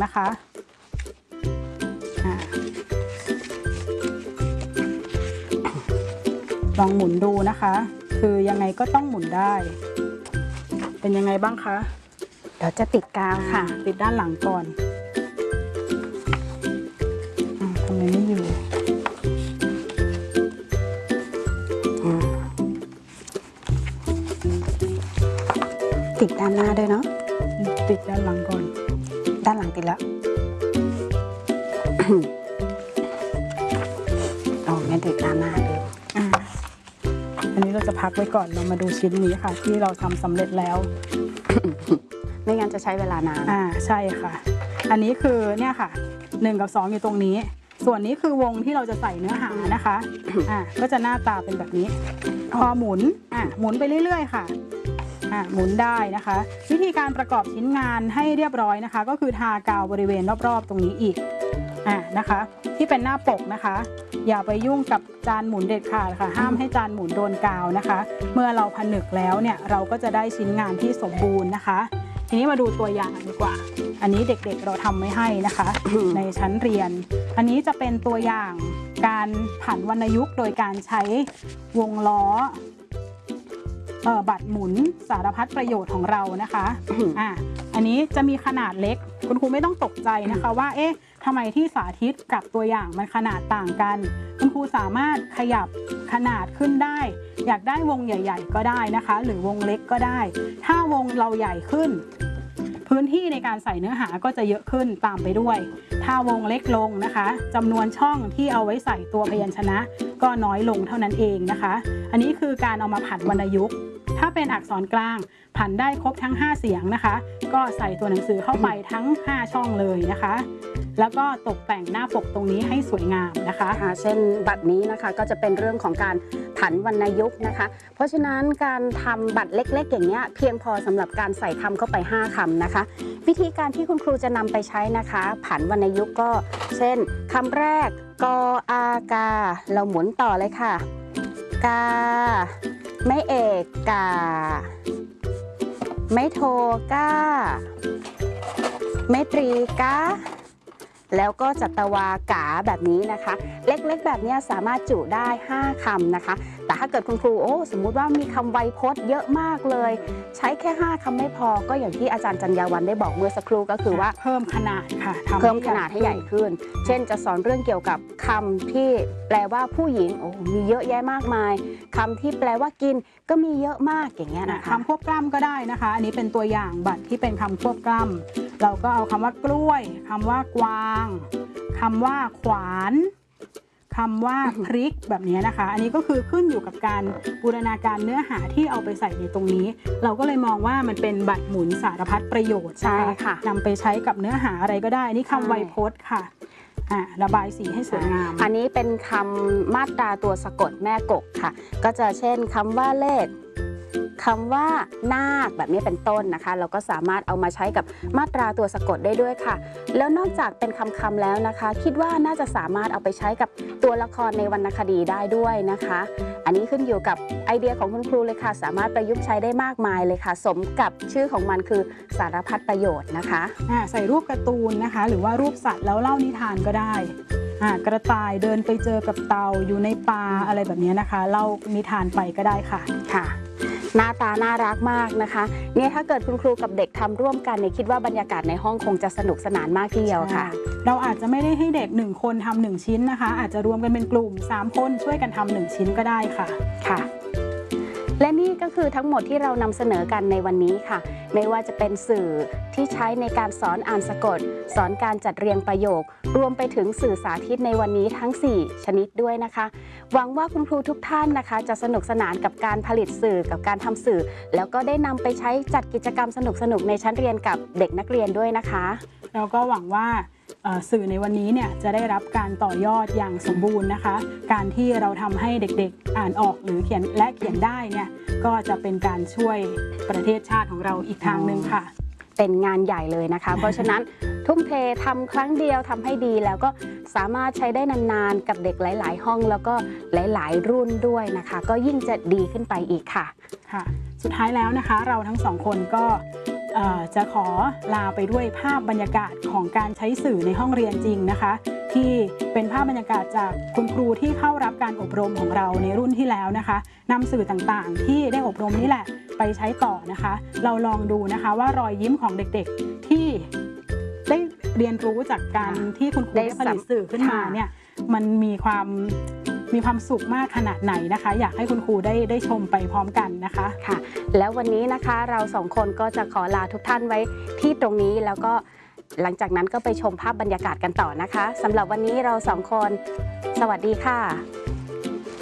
นะคะลองหมุนดูนะคะคือยังไงก็ต้องหมุนได้เป็นยังไงบ้างคะเดี๋ยวจะติดกาวค่ะติดด้านหลังก่อนทำไมไม่อยู่ติดด้านหน้าด้วยเนาะติดด้านหลังก่อนด้านหลังติดแล้วโอ้ไม่ติดด้านหน้าเลยอันนี้เราจะพักไว้ก่อนเรามาดูชิ้นนี้ค่ะที่เราทำสำเร็จแล้วไม่งั้นจะใช้เวลานานใช่ค่ะอันนี้คือเนี่ยค่ะ1กับ2อยู่ตรงนี้ส่วนนี้คือวงที่เราจะใส่เนื้อหานะคะก็จะหน้าตาเป็นแบบนี้พอหมุนหมุนไปเรื่อยๆค่ะหมุนได้นะคะวิธีการประกอบชิ้นงานให้เรียบร้อยนะคะก็คือทากาวบริเวณรอบๆตรงนี้อีกนะคะที่เป็นหน้าปกนะคะอย่าไปยุ่งกับจานหมุนเด็ดขาดค่ะห้ามให้จานหมุนโดนกาวนะคะเมื่อเราผนึกแล้วเนี่ยเราก็จะได้ชิ้นงานที่สมบูรณ์นะคะทีนี้มาดูตัวอย่างดีกว่าอันนี้เด็กๆเราทำไว้ให้นะคะ ในชั้นเรียนอันนี้จะเป็นตัวอย่างการผันวรรณยุกต์โดยการใช้วงล้อบัตรหมุนสารพัดประโยชน์ของเรานะคะอันนี้จะมีขนาดเล็กคุณครูไม่ต้องตกใจนะคะว่าเอ๊ะทำไมที่สาธิตกับตัวอย่างมันขนาดต่างกันคุณครูสามารถขยับขนาดขึ้นได้อยากได้วงใหญ่ๆก็ได้นะคะหรือวงเล็กก็ได้ถ้าวงเราใหญ่ขึ้นพื้นที่ในการใส่เนื้อหาก็จะเยอะขึ้นตามไปด้วยถ้าวงเล็กลงนะคะจำนวนช่องที่เอาไว้ใส่ตัวพยัญชนะก็น้อยลงเท่านั้นเองนะคะอันนี้คือการเอามาผันวรรณยุกต์ถ้าเป็นอักษรกลางผันได้ครบทั้ง5เสียงนะคะก็ใส่ตัวหนังสือเข้าไปทั้ง5ช่องเลยนะคะแล้วก็ตกแต่งหน้าปกตรงนี้ให้สวยงามนะคะเช่นบัตรนี้นะคะก็จะเป็นเรื่องของการผันวรรณยุกต์นะคะเพราะฉะนั้นการทำบัตรเล็กๆอย่างนี้เพียงพอสำหรับการใส่คำเข้าไป5คำนะคะวิธีการที่คุณครูจะนำไปใช้นะคะผันวรรณยุกต์ก็เช่นคำแรกกอากาเราหมุนต่อเลยค่ะกาไม่เอกกาไม่โทก้าไม่ตรีก้าแล้วก็จัตวากาแบบนี้นะคะเล็กๆแบบนี้สามารถจุได้5คำนะคะแต่ถ้าเกิดคุณครูสมมุติว่ามีคำไวยพจน์เยอะมากเลยใช้แค่5คำไม่พอก็อย่างที่อาจารย์จัญญาวันได้บอกเมื่อสักครู่ก็คือว่าเพิ่มขนาดค่ะเพิ่มขนาดให้ใหญ่ขึ้นเช่นจะสอนเรื่องเกี่ยวกับคำที่แปลว่าผู้หญิงมีเยอะแยะมากมายคำที่แปลว่ากินก็มีเยอะมากอย่างเงี้ยนะคะคำควบกล้ำก็ได้นะคะอันนี้เป็นตัวอย่างบัตรที่เป็นคำควบกล้ำเราก็เอาคำว่ากล้วยคำว่ากวางคำว่าขวานคำว่าพริกแบบนี้นะคะอันนี้ก็คือขึ้นอยู่กับการบูรณาการเนื้อหาที่เอาไปใส่ในตรงนี้เราก็เลยมองว่ามันเป็นบัตรหมุนสารพัดประโยชน์นะคะนำไปใช้กับเนื้อหาอะไรก็ได้นี่คำไวยพจน์ค่ะระบายสีให้สวยงามอันนี้เป็นคำมาตราตัวสะกดแม่กกค่ะก็จะเช่นคำว่าเลขคำว่านาคแบบนี้เป็นต้นนะคะเราก็สามารถเอามาใช้กับมาตราตัวสะกดได้ด้วยค่ะแล้วนอกจากเป็นคำแล้วนะคะคิดว่าน่าจะสามารถเอาไปใช้กับตัวละครในวรรณคดีได้ด้วยนะคะอันนี้ขึ้นอยู่กับไอเดียของคุณครูเลยค่ะสามารถประยุกต์ใช้ได้มากมายเลยค่ะสมกับชื่อของมันคือสารพัดประโยชน์นะคะใส่รูปการ์ตูนนะคะหรือว่ารูปสัตว์แล้วเล่านิทานก็ได้กระต่ายเดินไปเจอกับเต่าอยู่ในป่าอะไรแบบนี้นะคะเล่านิทานไปก็ได้ค่ะหน้าตาน่ารักมากนะคะเนี่ยถ้าเกิดคุณครูกับเด็กทำร่วมกันเนี่ยคิดว่าบรรยากาศในห้องคงจะสนุกสนานมากทีเดียวค่ะเราอาจจะไม่ได้ให้เด็ก1คนทำ1ชิ้นนะคะอาจจะรวมกันเป็นกลุ่ม3คนช่วยกันทำ1ชิ้นก็ได้ค่ะและนี่ก็คือทั้งหมดที่เรานำเสนอกันในวันนี้ค่ะไม่ว่าจะเป็นสื่อที่ใช้ในการสอนอ่านสะกดสอนการจัดเรียงประโยครวมไปถึงสื่อสาธิตในวันนี้ทั้ง4ชนิดด้วยนะคะหวังว่าคุณครูทุกท่านนะคะจะสนุกสนานกับการผลิตสื่อกับการทำสื่อแล้วก็ได้นำไปใช้จัดกิจกรรมสนุกๆในชั้นเรียนกับเด็กนักเรียนด้วยนะคะแล้วก็หวังว่าสื่อในวันนี้เนี่ยจะได้รับการต่อยอดอย่างสมบูรณ์นะคะการที่เราทำให้เด็กๆอ่านออกหรือเขียนได้เนี่ยก็จะเป็นการช่วยประเทศชาติของเราอีกทางหนึ่งค่ะเป็นงานใหญ่เลยนะคะเพราะฉะนั้นทุ่มเททำครั้งเดียวทำให้ดีแล้วก็สามารถใช้ได้นานๆกับเด็กหลายๆห้องแล้วก็หลายๆรุ่นด้วยนะคะก็ยิ่งจะดีขึ้นไปอีกค่ะสุดท้ายแล้วนะคะเราทั้งสองคนก็จะขอลาไปด้วยภาพบรรยากาศของการใช้สื่อในห้องเรียนจริงนะคะที่เป็นภาพบรรยากาศจากคุณครูที่เข้ารับการอบรมของเราในรุ่นที่แล้วนะคะนำสื่อต่างๆที่ได้อบรมนี่แหละไปใช้ต่อนะคะเราลองดูนะคะว่ารอยยิ้มของเด็กๆที่ได้เรียนรู้จากการที่คุณครูได้ผลิตสื่อขึ้นมาเนี่ยมันมีความสุขมากขนาดไหนนะคะอยากให้คุณครูได้ชมไปพร้อมกันนะคะค่ะแล้ววันนี้นะคะเราสองคนก็จะขอลาทุกท่านไว้ที่ตรงนี้แล้วก็หลังจากนั้นก็ไปชมภาพบรรยากาศกันต่อนะคะสำหรับวันนี้เราสองคนสวัสดีค่ะ